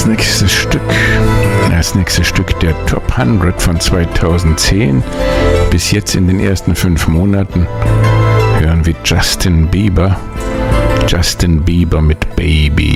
Als nächstes Stück der Top 100 von 2010 bis jetzt in den ersten 5 Monaten hören wir Justin Bieber mit Baby.